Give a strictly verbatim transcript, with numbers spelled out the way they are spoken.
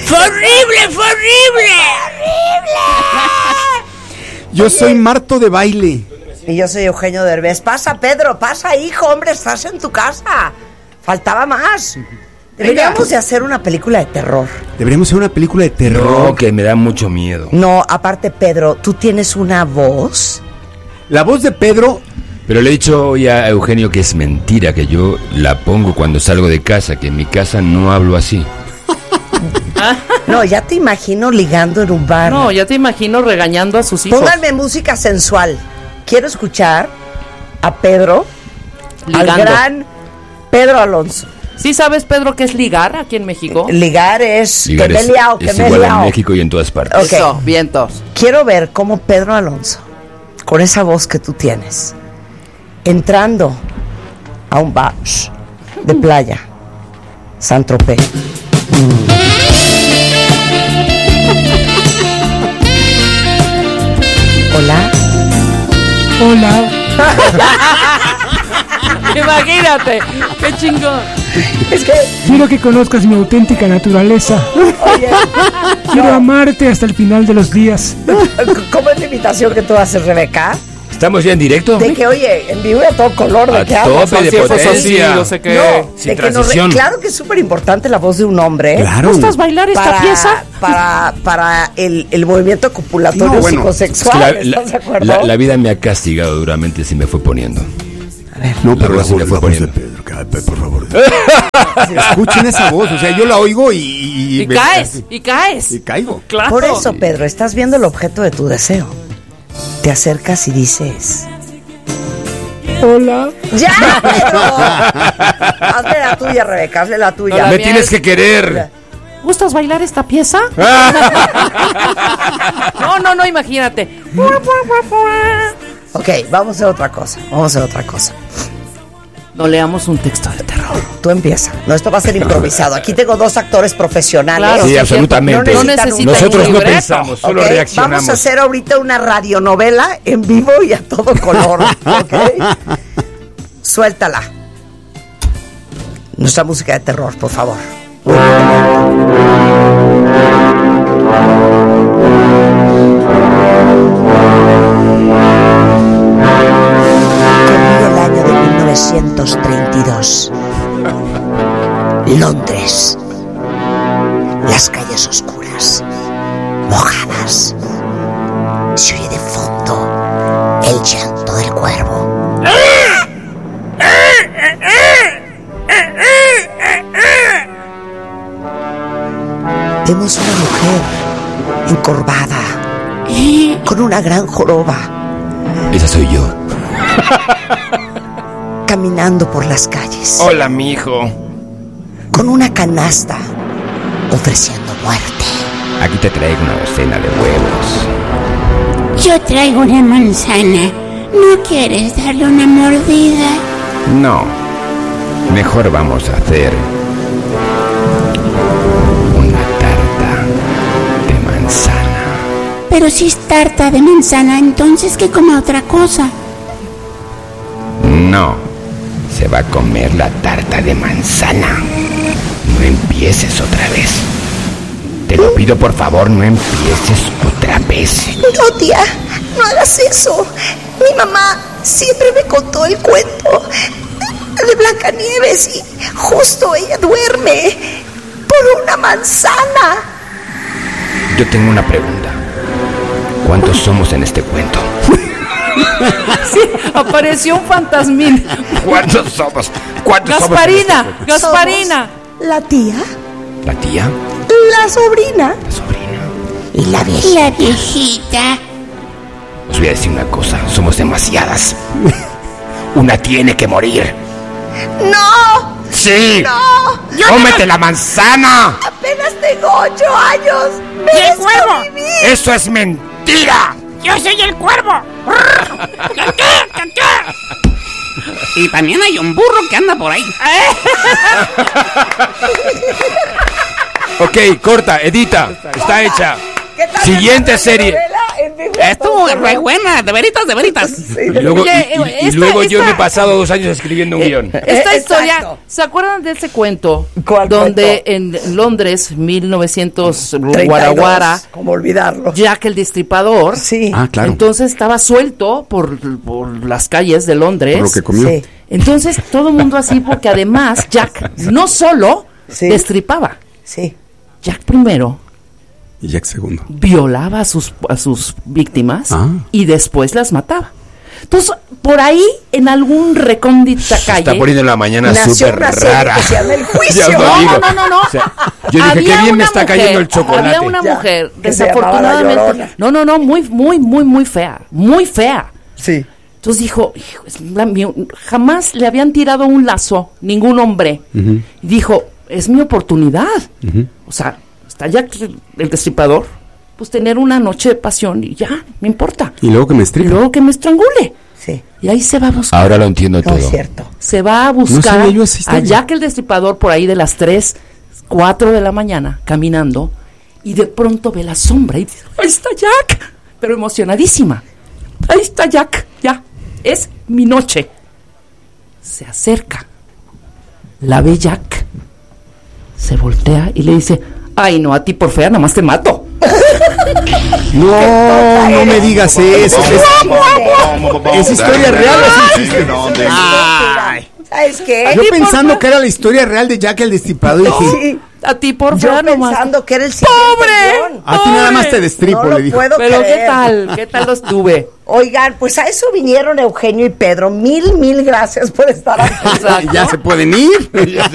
¡Fue horrible, fue horrible! ¡Horrible! Yo soy Marto de Baile. Y yo soy Eugenio Derbez. Pasa, Pedro, pasa, hijo, hombre, estás en tu casa. Faltaba más. Deberíamos de hacer una película de terror. Deberíamos hacer una película de terror. No, que me da mucho miedo. No, aparte, Pedro, tú tienes una voz. La voz de Pedro. Pero le he dicho hoy a Eugenio que es mentira, que yo la pongo cuando salgo de casa, que en mi casa no hablo así. No, ya te imagino ligando en un bar. No, ya te imagino regañando a sus hijos. Pónganme música sensual. Quiero escuchar a Pedro, Ligando. al gran Pedro Alonso. ¿Sí sabes, Pedro, qué es ligar aquí en México? Ligar es Ligar que me he es, liado, que es me he igual en liado. México y en todas partes. Ok. Eso, vientos. Quiero ver cómo Pedro Alonso, con esa voz que tú tienes, entrando a un bar de playa, Saint-Tropez. Hola. Hola. Imagínate, qué chingón. Es que, Quiero que conozcas mi auténtica naturaleza. oye, Quiero no, amarte hasta el final de los días. ¿cómo es la invitación que tú haces, Rebeca? ¿Estamos ya en directo? De que, oye, en vivo y a todo color, ¿de A qué hablas? tope de Sí, pues, potencia. sí, no sé qué. No, Sin de que nos re- transición. claro que es súper importante la voz de un hombre. Claro. ¿Gustas bailar esta para, pieza? Para, para el, el movimiento copulatorio No, bueno, psicosexual, Es que la, ¿estás de la, acuerdo? la- la vida me ha castigado duramente si me fue poniendo. No, La pero la voz se voz, le fue la voz de poniendo. Pedro, que- por favor. Escuchen esa voz, o sea, yo la oigo y... Y, Y me- caes, y caes. Y caigo. Claro. Por eso, Pedro, estás viendo el objeto de tu deseo. Te acercas y dices... Hola. ¡Ya, Pedro! Hazle la tuya, Rebeca, hazle la tuya. No, la Me mía tienes es- que querer. ¿Gustas bailar esta pieza? No, no, no, imagínate. Ok, vamos a hacer otra cosa, vamos a hacer otra cosa. No leamos un texto de terror. Tú empieza. No, esto va a ser improvisado. Aquí tengo dos actores profesionales. Claro, Sí, sí, absolutamente. No No necesitan necesita Nosotros un no libreto. pensamos, solo ¿ok? reaccionamos. Vamos a hacer ahorita una radionovela en vivo y a todo color. ¿Ok? Suéltala. Nuestra música de terror, por favor. Corrió el año de mil novecientos treinta y dos. Londres. Las calles oscuras, mojadas. Se oye de fondo el llanto del cuervo. Vemos una mujer encorvada, con una gran joroba, Esa soy yo. caminando por las calles, Hola, mijo. con una canasta, ofreciendo muerte. Aquí te traigo una docena de huevos. Yo traigo una manzana. ¿No quieres darle una mordida? No. Mejor vamos a hacer una tarta de manzana. Pero si es tarta de manzana, entonces que coma otra cosa. No. Se va a comer la tarta de manzana. No empieces otra vez. Te lo pido, por favor, no empieces otra vez. No, tía, no hagas eso. Mi mamá siempre me contó el cuento de Blancanieves y justo ella duerme por una manzana. Yo tengo una pregunta. ¿Cuántos somos en este cuento? Sí, apareció un fantasmín. ¿Cuántos somos? ¿Cuántos somos en Gasparina, este cuento? Gasparina. La tía, ¿La tía? la sobrina ¿La sobrina? y la viejita. La viejita. Os voy a decir una cosa. Somos demasiadas. Una tiene que morir. ¡No! ¡Sí! ¡No! ¡Cómete la manzana! Apenas tengo ocho años. ¡Y el ¡Merezco cuervo! vivir! ¡Eso es mentira! ¡Yo soy el cuervo! Y también hay un burro que anda por ahí. Ok, corta, edita. Está hecha. ¿Qué tal Siguiente esta serie. novela en Estuvo re buena, de veritas, de veritas. Sí. Y luego, Oye, y, y- y esta- luego yo esta- me he pasado dos años escribiendo un guión. Esta Eh, historia, exacto. ¿se acuerdan de ese cuento? ¿Cuál Donde cuento? en Londres, mil novecientos, treinta y dos, Guaraguara, ¿cómo olvidarlo? Jack el Destripador, Sí. Ah, claro. entonces estaba suelto por, por las calles de Londres. Por lo que comió. Sí. Entonces todo el mundo así, porque además Jack no solo Sí. destripaba, Sí. Jack primero Y Jack segundo. violaba a sus, a sus víctimas Ah. y después las mataba. Entonces, por ahí, en algún recóndita Se calle... está poniendo la mañana Nació súper una serie rara. que se llama El Juicio. Ya os lo No, digo. no, no, no, no. O sea, yo dije, Había qué bien me una está mujer, cayendo el chocolate. Había una Ya, mujer, que se llamaba La desafortunadamente... Llorona. No, no, no, muy, muy, muy, muy fea. Muy fea. Sí. Entonces dijo, "Hijo, es la mi- jamás le habían tirado un lazo, ningún hombre. Ujú. Y dijo, es mi oportunidad. Ujú. O sea, está ya el destripador, pues tener una noche de pasión y ya, no importa. Y luego que me Y estripa. luego que me estrangule. Sí. Y ahí se va a buscar. Ahora lo entiendo No todo. es cierto. Se va a buscar sabía yo esa a historia. Jack el Destripador por ahí de las tres, cuatro de la mañana, caminando, y de pronto ve la sombra y dice, ahí está Jack, pero emocionadísima. Ahí está Jack, ya, es mi noche. Se acerca, la ve Jack, se voltea y le dice, ay no, a ti por fea, nada más te mato. No, no me digas eso. Es, es historia real. ¿O es un chiste? Ay. ¿Sabes qué? Yo pensando que era la historia real de Jack el Destripador, dije, Sí. A ti por Yo fea, nomás. pensando que era el siguiente ¡Pobre! guión. a ti nada más te destripo, No lo le dijo. puedo Pero creer. ¿qué tal? ¿Qué tal los tuve? Oigan, pues a eso vinieron Eugenio y Pedro. Mil, mil gracias por estar aquí. Exacto. Ya se pueden ir.